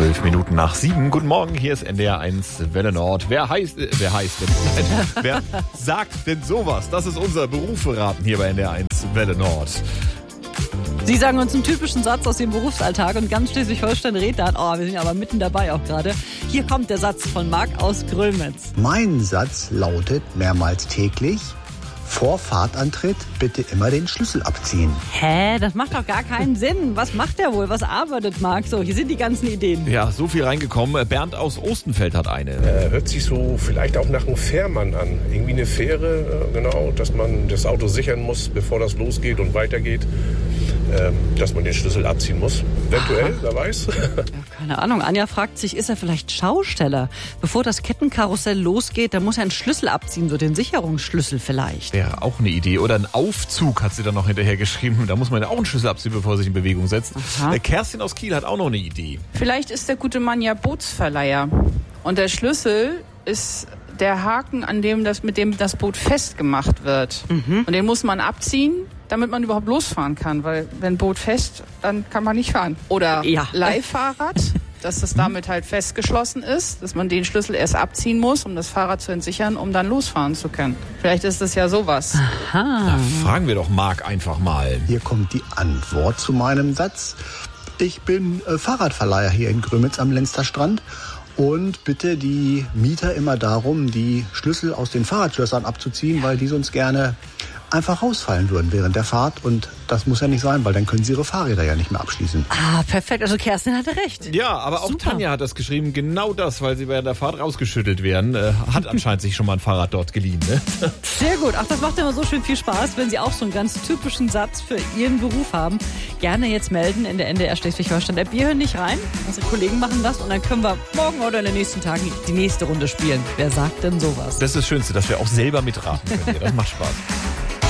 7:12. Guten Morgen, hier ist NDR 1 Welle Nord. Wer sagt denn sowas? Das ist unser Berufsverraten hier bei NDR 1 Welle Nord. Sie sagen uns einen typischen Satz aus Ihrem Berufsalltag und ganz Schleswig-Holstein redet dann, wir sind aber mitten dabei auch gerade. Hier kommt der Satz von Marc aus Grömitz. Mein Satz lautet mehrmals täglich: Vor Fahrtantritt bitte immer den Schlüssel abziehen. Hä? Das macht doch gar keinen Sinn. Was macht der wohl? Was arbeitet Marc so? Hier sind die ganzen Ideen. Ja, so viel reingekommen. Bernd aus Ostenfeld hat eine. Hört sich so vielleicht auch nach einem Fährmann an. Irgendwie eine Fähre, genau, dass man das Auto sichern muss, bevor das losgeht und weitergeht. Dass man den Schlüssel abziehen muss. Eventuell, wer weiß. Ja, keine Ahnung. Anja fragt sich, ist er vielleicht Schausteller? Bevor das Kettenkarussell losgeht, dann muss er einen Schlüssel abziehen, so den Sicherungsschlüssel vielleicht. Wäre auch eine Idee. Oder ein Aufzug hat sie dann noch hinterher geschrieben. Da muss man ja auch einen Schlüssel abziehen, bevor er sich in Bewegung setzt. Kerstin aus Kiel hat auch noch eine Idee. Vielleicht ist der gute Mann ja Bootsverleiher. Und der Schlüssel ist der Haken, mit dem das Boot festgemacht wird. Und den muss man abziehen, damit man überhaupt losfahren kann. Weil wenn Boot fest, dann kann man nicht fahren. Oder Leihfahrrad, dass das damit halt festgeschlossen ist, dass man den Schlüssel erst abziehen muss, um das Fahrrad zu entsichern, um dann losfahren zu können. Vielleicht ist das ja sowas. Da fragen wir doch Marc einfach mal. Hier kommt die Antwort zu meinem Satz. Ich bin Fahrradverleiher hier in Grömitz am Lensterstrand und bitte die Mieter immer darum, die Schlüssel aus den Fahrradschlössern abzuziehen, weil die sonst gerne einfach rausfallen würden während der Fahrt. Und das muss ja nicht sein, weil dann können sie ihre Fahrräder ja nicht mehr abschließen. Perfekt. Also Kerstin hatte recht. Ja, aber auch Super. Tanja hat das geschrieben. Genau das, weil sie während der Fahrt rausgeschüttelt werden. Hat anscheinend sich schon mal ein Fahrrad dort geliehen. Ne? Sehr gut. Ach, das macht immer so schön viel Spaß, wenn Sie auch so einen ganz typischen Satz für Ihren Beruf haben. Gerne jetzt melden in der NDR Schleswig-Holstein-App. Wir hören nicht rein. Unsere Kollegen machen das und dann können wir morgen oder in den nächsten Tagen die nächste Runde spielen. Wer sagt denn sowas? Das ist das Schönste, dass wir auch selber mitraten können. Das macht Spaß.